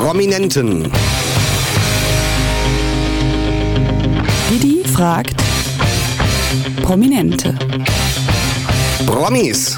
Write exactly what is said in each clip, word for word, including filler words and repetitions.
Prominenten. Didi fragt Prominente. Promis.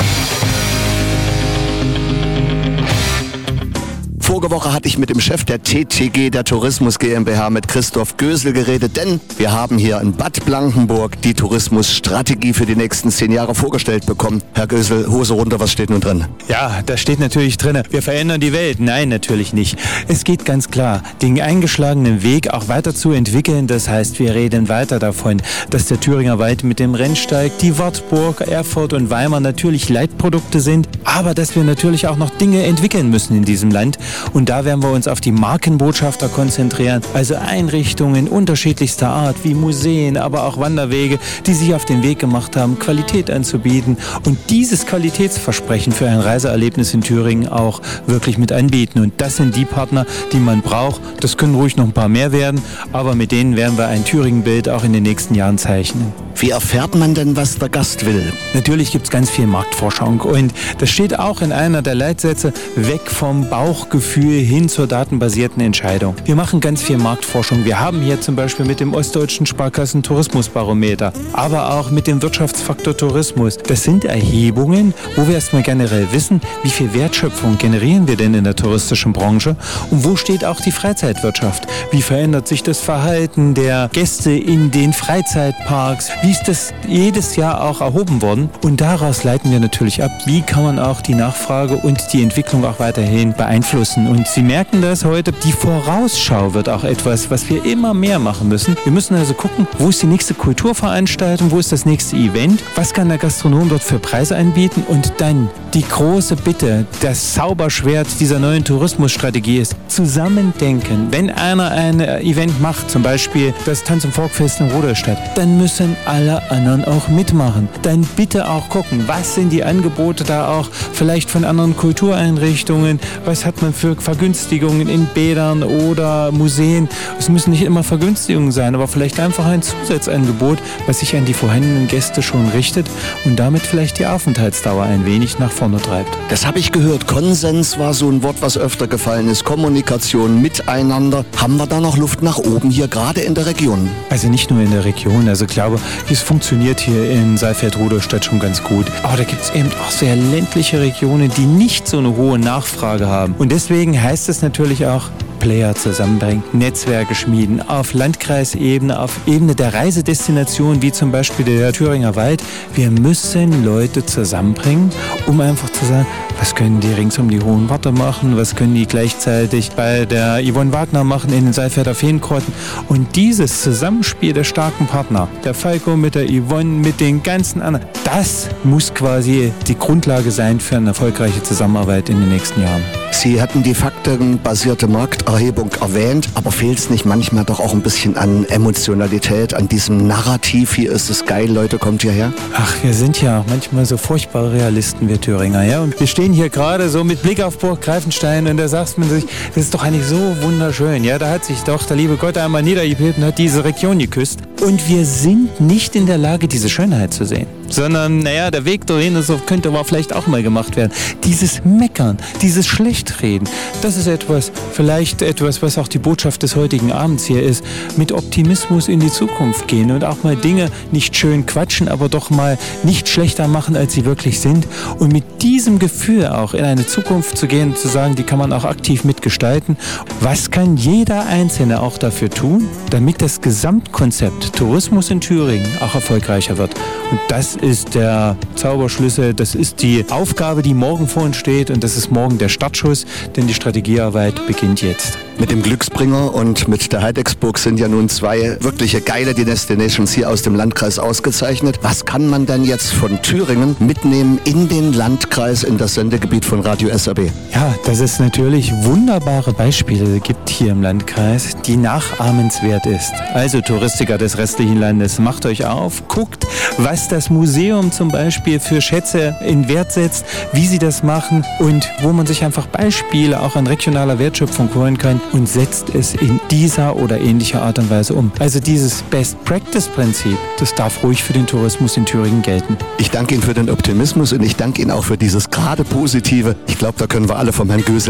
Vorige Woche hatte ich mit dem Chef der T T G, der Tourismus GmbH, mit Christoph Gösel geredet, denn wir haben hier in Bad Blankenburg die Tourismusstrategie für die nächsten zehn Jahre vorgestellt bekommen. Herr Gösel, Hose runter, was steht nun drin? Ja, da steht natürlich drin, wir verändern die Welt. Nein, natürlich nicht. Es geht ganz klar, den eingeschlagenen Weg auch weiter zu entwickeln. Das heißt, wir reden weiter davon, dass der Thüringer Wald mit dem Rennsteig, die Wartburg, Erfurt und Weimar natürlich Leitprodukte sind, aber dass wir natürlich auch noch Dinge entwickeln müssen in diesem Land. Und da werden wir uns auf die Markenbotschafter konzentrieren, also Einrichtungen unterschiedlichster Art wie Museen, aber auch Wanderwege, die sich auf den Weg gemacht haben, Qualität anzubieten und dieses Qualitätsversprechen für ein Reiseerlebnis in Thüringen auch wirklich mit anbieten. Und das sind die Partner, die man braucht. Das können ruhig noch ein paar mehr werden, aber mit denen werden wir ein Thüringen-Bild auch in den nächsten Jahren zeichnen. Wie erfährt man denn, was der Gast will? Natürlich gibt es ganz viel Marktforschung und das steht auch in einer der Leitsätze, weg vom Bauchgefühl hin zur datenbasierten Entscheidung. Wir machen ganz viel Marktforschung. Wir haben hier zum Beispiel mit dem Ostdeutschen Sparkassen Tourismusbarometer, aber auch mit dem Wirtschaftsfaktor Tourismus. Das sind Erhebungen, wo wir erstmal generell wissen, wie viel Wertschöpfung generieren wir denn in der touristischen Branche und wo steht auch die Freizeitwirtschaft. Wie verändert sich das Verhalten der Gäste in den Freizeitparks? Wie ist das jedes Jahr auch erhoben worden? Und daraus leiten wir natürlich ab, wie kann man auch die Nachfrage und die Entwicklung auch weiterhin beeinflussen. Und Sie merken das heute, die Vorausschau wird auch etwas, was wir immer mehr machen müssen. Wir müssen also gucken, wo ist die nächste Kulturveranstaltung, wo ist das nächste Event, was kann der Gastronom dort für Preise anbieten und dann die große Bitte, das Zauberschwert dieser neuen Tourismusstrategie ist, zusammendenken. Wenn einer ein Event macht, zum Beispiel das Tanz- und Folkfest in Rudolstadt, dann müssen alle anderen auch mitmachen. Dann bitte auch gucken, was sind die Angebote da auch vielleicht von anderen Kultureinrichtungen, was hat man für Vergünstigungen in Bädern oder Museen. Es müssen nicht immer Vergünstigungen sein, aber vielleicht einfach ein Zusatzangebot, was sich an die vorhandenen Gäste schon richtet und damit vielleicht die Aufenthaltsdauer ein wenig nach vorne treibt. Das habe ich gehört. Konsens war so ein Wort, was öfter gefallen ist. Kommunikation, Miteinander. Haben wir da noch Luft nach oben hier, gerade in der Region? Also nicht nur in der Region. Also ich glaube, es funktioniert hier in Saalfeld-Rudolstadt schon ganz gut. Aber da gibt es eben auch sehr ländliche Regionen, die nicht so eine hohe Nachfrage haben. Und deswegen heißt es natürlich auch, Player zusammenbringen, Netzwerke schmieden, auf Landkreisebene, auf Ebene der Reisedestination, wie zum Beispiel der Thüringer Wald. Wir müssen Leute zusammenbringen, um einfach zu sagen, was können die rings um die Hohen Warte machen, was können die gleichzeitig bei der Yvonne Wagner machen in den Saalfelder Feenkrotten. Und dieses Zusammenspiel der starken Partner, der Falco mit der Yvonne, mit den ganzen anderen, das muss quasi die Grundlage sein für eine erfolgreiche Zusammenarbeit in den nächsten Jahren. Sie hatten die faktenbasierte Markterhebung erwähnt, aber fehlt es nicht manchmal doch auch ein bisschen an Emotionalität, an diesem Narrativ, hier ist es geil, Leute, kommt hierher? Ach, wir sind ja manchmal so furchtbare Realisten, wir Thüringer, ja, und wir stehen hier gerade so mit Blick auf Burg Greifenstein und da sagt man sich, das ist doch eigentlich so wunderschön, ja, da hat sich doch der liebe Gott einmal niedergebetet und hat diese Region geküsst und wir sind nicht in der Lage, diese Schönheit zu sehen, sondern, naja, der Weg dahin so könnte aber vielleicht auch mal gemacht werden. Dieses Meckern, dieses Schlechtreden, das ist etwas, vielleicht etwas, was auch die Botschaft des heutigen Abends hier ist, mit Optimismus in die Zukunft gehen und auch mal Dinge nicht schön quatschen, aber doch mal nicht schlechter machen, als sie wirklich sind und mit diesem Gefühl auch in eine Zukunft zu gehen und zu sagen, die kann man auch aktiv mitgestalten. Was kann jeder Einzelne auch dafür tun, damit das Gesamtkonzept Tourismus in Thüringen auch erfolgreicher wird? Und das ist der Zauberschlüssel, das ist die Aufgabe, die morgen vor uns steht und das ist morgen der Startschuss, denn die Strategiearbeit beginnt jetzt. Mit dem Glücksbringer und mit der Heidexburg sind ja nun zwei wirkliche geile Destinations hier aus dem Landkreis ausgezeichnet. Was kann man denn jetzt von Thüringen mitnehmen in den Landkreis, in das Sendegebiet von Radio S R B? Ja, dass es natürlich wunderbare Beispiele gibt hier im Landkreis, die nachahmenswert ist. Also Touristiker des restlichen Landes, macht euch auf, guckt, was das Museum zum Beispiel für Schätze in Wert setzt, wie sie das machen und wo man sich einfach Beispiele auch an regionaler Wertschöpfung holen kann und setzt es in dieser oder ähnlicher Art und Weise um. Also dieses Best-Practice-Prinzip, das darf ruhig für den Tourismus in Thüringen gelten. Ich danke Ihnen für den Optimismus und ich danke Ihnen auch für dieses gerade Positive. Ich glaube, da können wir alle vom Herrn Gösel